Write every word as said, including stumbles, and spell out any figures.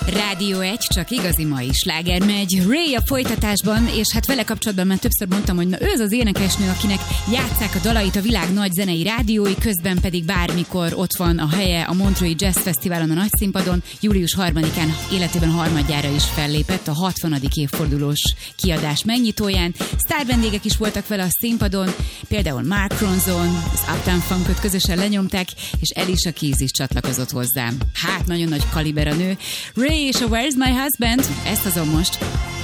Rádió egy, csak igazi mai sláger megy. Ray a folytatásban, és hát vele kapcsolatban már többször mondtam, hogy na ő az az énekesnő, akinek játsszák a dalait a világ nagy zenei rádiói, közben pedig bármikor ott van a helye a Montreux Jazz Fesztiválon a nagyszínpadon. július harmadikán életében harmadjára is fellépett a hatvanadik évfordulós kiadás megnyitóján. Sztár vendégek is voltak vele a színpadon, például Mark Ronson, az Uptown Funkot közösen lenyomták, és Alicia Keys is csatlakozott hozzám. Hát nagyon nagy kaliber a nő. Ray és a Where's My Husband? Ezt azon most.